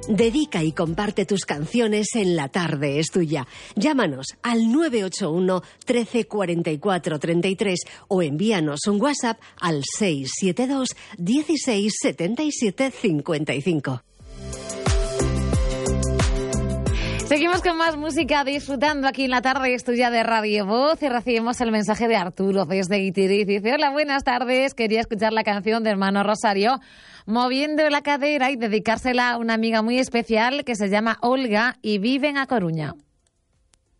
Dedica y comparte tus canciones en La Tarde es Tuya. Llámanos al 981 13 44 33 o envíanos un WhatsApp al 672 16 77 55. Seguimos con más música, disfrutando aquí en La Tarde es Tuya de Radio Voz, y recibimos el mensaje de Arturo desde Guitiriz. Dice: hola, buenas tardes, quería escuchar la canción de Hermano Rosario, Moviendo la Cadera, y dedicársela a una amiga muy especial que se llama Olga y vive en A Coruña.